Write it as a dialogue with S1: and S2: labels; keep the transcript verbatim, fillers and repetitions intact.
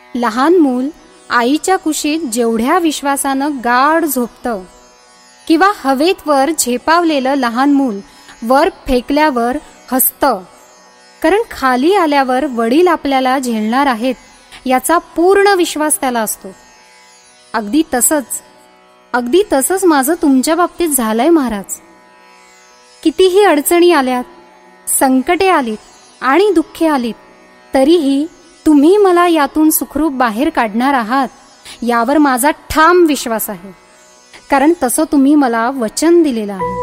S1: लहान मूल आईच्या कुशीत जेवढ्या विश्वासानं गाढ झोपतं, किंवा हवेत वर झेपावलेलं लहान मूल वर फेकल्यावर हसतं, कारण खाली आल्यावर वडील आपल्याला झेलणार आहेत याचा पूर्ण विश्वास त्याला असतो. अगदी तसंच अगदी तसंच माझं तुमच्या बाबतीत झालंय महाराज. कितीही अडचणी आल्यात, संकटे आलीत आणि दुःखे आलीत, तरीही तुम्ही मला यातून सुखरूप बाहेर काढणार आहात यावर माझा ठाम विश्वास आहे, कारण तसं तुम्ही मला वचन दिलेलं आहे.